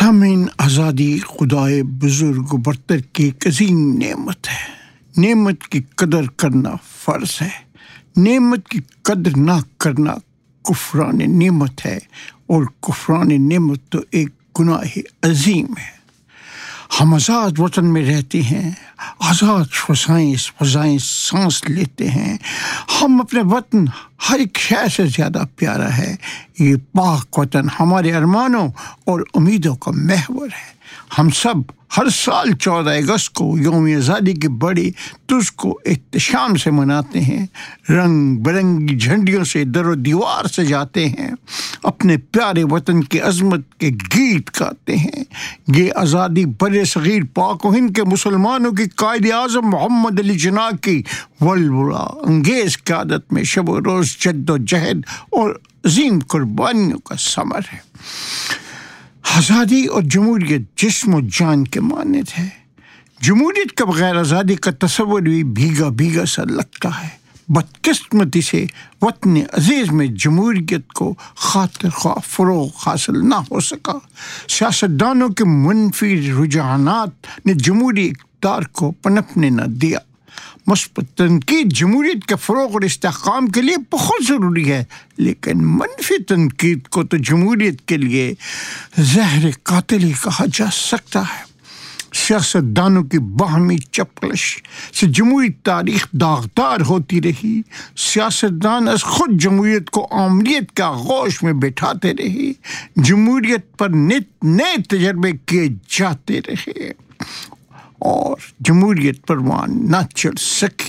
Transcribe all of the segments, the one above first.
سامعین، آزادی خدائے بزرگ و برتر کی ایک عظیم نعمت ہے۔ نعمت کی قدر کرنا فرض ہے۔ نعمت کی قدر نہ کرنا کفران نعمت ہے، اور کفران نعمت تو ایک گناہ عظیم ہے۔ ہم آزاد وطن میں رہتے ہیں، آزاد فضائیں سانس لیتے ہیں۔ ہم اپنے وطن ہر ایک شے سے زیادہ پیارا ہے۔ یہ پاک وطن ہمارے ارمانوں اور امیدوں کا محور ہے۔ ہم سب ہر سال 14 اگست کو یوم آزادی کے بڑے تجھ کو احتشام سے مناتے ہیں۔ رنگ برنگی جھنڈیوں سے در و دیوار سجاتے ہیں، اپنے پیارے وطن کی عظمت کے گیت گاتے ہیں۔ یہ آزادی بر صغیر پاک و ہند کے مسلمانوں کی قائد اعظم محمد علی جناح کی ولولہ انگیز قیادت میں شب و روز جد و جہد اور عظیم قربانیوں کا ثمر ہے۔ آزادی اور جمہوریت جسم و جان کے مانند ہے۔ جمہوریت کے بغیر آزادی کا تصور بھی بھیگا بھیگا سا لگتا ہے۔ بدقسمتی سے وطن عزیز میں جمہوریت کو خاطر خواہ فروغ حاصل نہ ہو سکا۔ سیاستدانوں کے منفی رجحانات نے جمہوری اقتدار کو پنپنے نہ دیا۔ مثبت تنقید جمہوریت کے فروغ اور استحکام کے لیے بہت ضروری ہے، لیکن منفی تنقید کو تو جمہوریت کے لیے زہر قاتل ہی کہا جا سکتا ہے۔ سیاستدانوں کی باہمی چپکش سے جمہوری تاریخ داغدار ہوتی رہی۔ سیاستدان از خود جمہوریت کو عامریت کے آغوش میں بٹھاتے رہے۔ جمہوریت پر نت نئے تجربے کیے جاتے رہے اور جمہوریت پروان نہ چڑھ سکی۔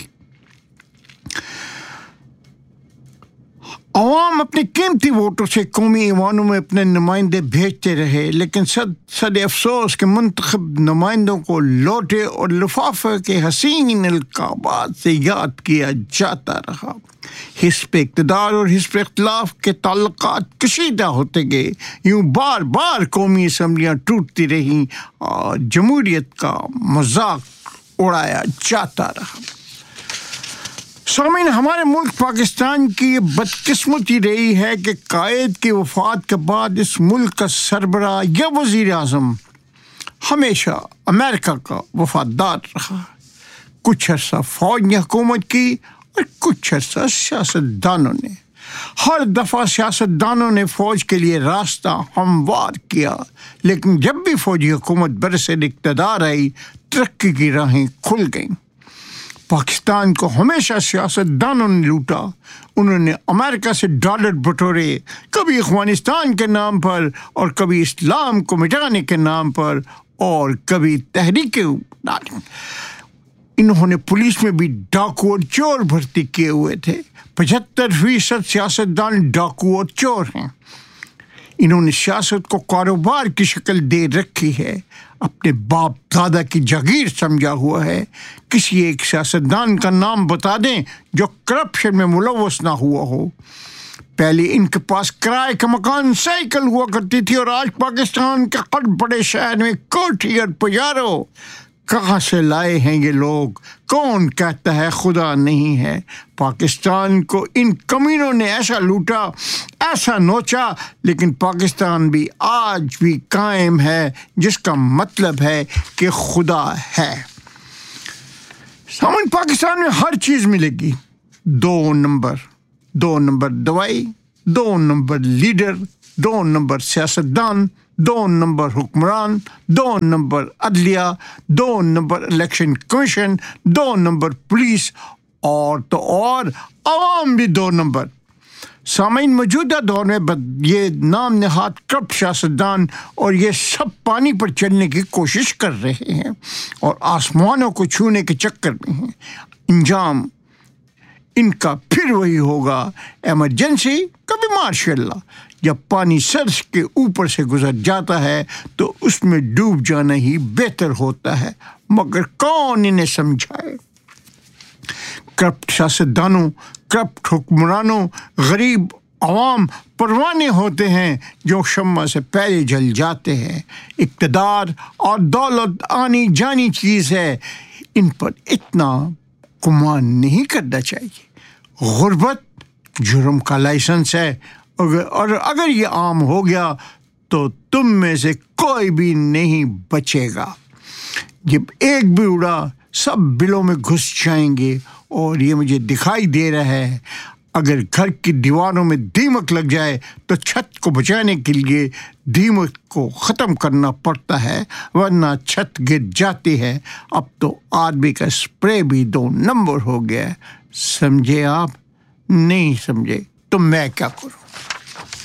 عوام اپنے قیمتی ووٹوں سے قومی ایوانوں میں اپنے نمائندے بھیجتے رہے، لیکن صد افسوس کے منتخب نمائندوں کو لوٹے اور لفافے کے حسین القابات سے یاد کیا جاتا رہا۔ حزب اقتدار اور حزب اختلاف کے تعلقات کشیدہ ہوتے گئے۔ یوں بار بار قومی اسمبلیاں ٹوٹتی رہیں اور جمہوریت کا مذاق اڑایا جاتا رہا۔ سامعین، ہمارے ملک پاکستان کی یہ بدقسمتی رہی ہے کہ قائد کی وفات کے بعد اس ملک کا سربراہ یا وزیر اعظم ہمیشہ امریکہ کا وفادار رہا۔ کچھ عرصہ فوج نے حکومت کی اور کچھ عرصہ سیاستدانوں نے۔ ہر دفعہ سیاستدانوں نے فوج کے لیے راستہ ہموار کیا، لیکن جب بھی فوجی حکومت برسر اقتدار آئی، ترقی کی راہیں کھل گئیں۔ پاکستان کو ہمیشہ سیاستدانوں نے لوٹا۔ انہوں نے امریکہ سے ڈالر بٹورے، کبھی افغانستان کے نام پر اور کبھی اسلام کو مٹانے کے نام پر اور کبھی تحریک ڈالی۔ انہوں نے پولیس میں بھی ڈاکو اور چور بھرتی کیے ہوئے تھے۔ 75% سیاستدان ڈاکو اور چور ہیں۔ انہوں نے سیاست کو کاروبار کی شکل دے رکھی ہے، اپنے باپ دادا کی جاگیر سمجھا ہوا ہے۔ کسی ایک سیاستدان کا نام بتا دیں جو کرپشن میں ملوث نہ ہوا ہو۔ پہلے ان کے پاس کرائے کا مکان سائیکل ہوا کرتی تھی، اور آج پاکستان کے ہر بڑے شہر میں کوٹھی اور پجارو۔ کہاں سے لائے ہیں یہ لوگ؟ کون کہتا ہے خدا نہیں ہے؟ پاکستان کو ان کمینوں نے ایسا لوٹا، ایسا نوچا، لیکن پاکستان بھی آج بھی قائم ہے، جس کا مطلب ہے کہ خدا ہے۔ سامنے پاکستان میں ہر چیز ملے گی۔ 2 نمبر دوائی، 2 نمبر لیڈر، 2 نمبر سیاستدان، 2 نمبر حکمران، 2 نمبر عدلیہ، 2 number election commission, 2 number police, اور تو اور عوام بھی 2 نمبر۔ سامعین، موجودہ دور میں یہ نام نہاد کرپٹ سیاستدان اور یہ سب پانی پر چلنے کی کوشش کر رہے ہیں اور آسمانوں کو چھونے کے چکر میں ہیں۔ انجام ان کا پھر وہی ہوگا، ایمرجنسی کبھی مارشل لا۔ جب پانی سر کے اوپر سے گزر جاتا ہے تو اس میں ڈوب جانا ہی بہتر ہوتا ہے، مگر کون انہیں سمجھائے؟ کرپٹ سیاستدانوں، کرپٹ حکمرانوں، غریب عوام پروانے ہوتے ہیں جو شمع سے پہلے جل جاتے ہیں۔ اقتدار اور دولت آنی جانی چیز ہے، ان پر اتنا گمان نہیں کرنا چاہیے۔ غربت جرم کا لائسنس ہے، اور اگر یہ عام ہو گیا तो तुम में से कोई भी नहीं बचेगा। जब एक भी उड़ा सब बिलों में घुस जाएंगे। और ये मुझे दिखाई दे रहा है, अगर घर की दीवारों में दीमक लग जाए तो छत को बचाने के लिए दीमक को ख़त्म करना पड़ता है, वरना छत गिर जाती है। अब तो आदमी का स्प्रे भी 2 नंबर हो गया। समझे आप? नहीं समझे तो मैं क्या करूं?